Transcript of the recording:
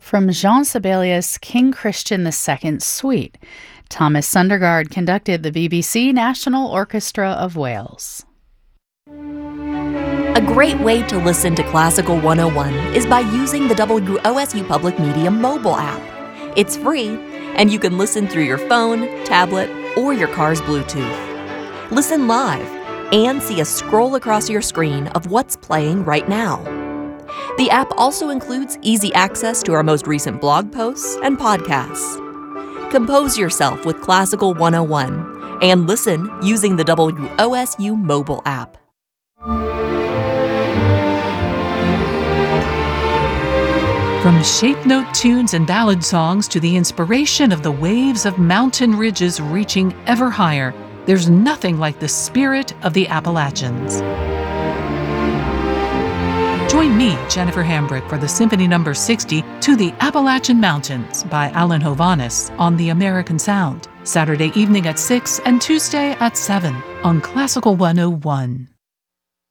From Jean Sibelius' King Christian II Suite. Thomas Sundergaard conducted the BBC National Orchestra of Wales. A great way to listen to Classical 101 is by using the WOSU Public Media mobile app. It's free, and you can listen through your phone, tablet, or your car's Bluetooth. Listen live and see a scroll across your screen of what's playing right now. The app also includes easy access to our most recent blog posts and podcasts. Compose yourself with Classical 101 and listen using the WOSU mobile app. From shape note tunes and ballad songs to the inspiration of the waves of mountain ridges reaching ever higher, there's nothing like the spirit of the Appalachians. Join me, Jennifer Hambrick, for the Symphony No. 60 to the Appalachian Mountains by Alan Hovhaness on The American Sound, Saturday evening at 6 and Tuesday at 7 on Classical 101.